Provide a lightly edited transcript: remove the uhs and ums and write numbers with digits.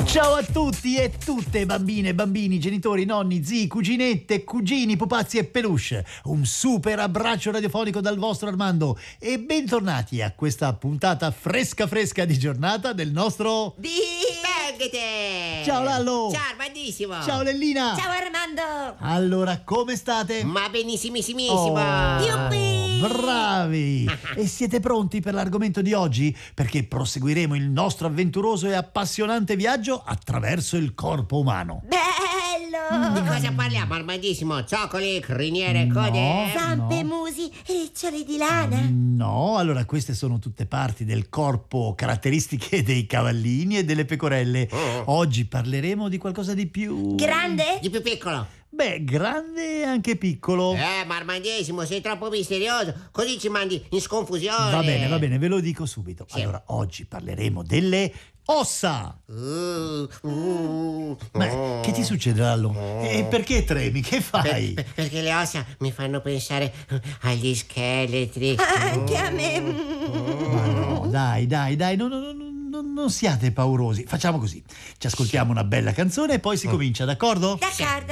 Ciao a tutti e tutte, bambine, bambini, genitori, nonni, zii, cuginette, cugini, pupazzi e peluche. Un super abbraccio radiofonico dal vostro Armando e bentornati a questa puntata fresca di giornata del nostro... Dispengete! Ciao Lallo! Ciao Armandissimo! Ciao Lellina! Ciao Armando! Allora, come state? Ma benissimissimo! Oh, Yuppi! bravi! E siete pronti per l'argomento di oggi? Perché proseguiremo il nostro avventuroso e appassionante viaggio attraverso il corpo umano. Bello! Di cosa parliamo, Armandissimo? Zoccoli, criniere, code? Zampe, no. musi, riccioli di lana. No, allora queste sono tutte parti del corpo caratteristiche dei cavallini e delle pecorelle. Oggi parleremo di qualcosa di più... Grande? Di più piccolo? Beh, grande e anche piccolo. Ma Armandissimo, sei troppo misterioso. Così ci mandi in sconfusione. Va bene, ve lo dico subito. Sì. Allora, oggi parleremo delle ossa. Beh, che ti succede, Lallo? E perché tremi? Che fai? Perché le ossa mi fanno pensare agli scheletri. Anche a me. Ma no, dai, non siate paurosi. Facciamo così. Ci ascoltiamo una bella canzone e poi si comincia, d'accordo? D'accordo.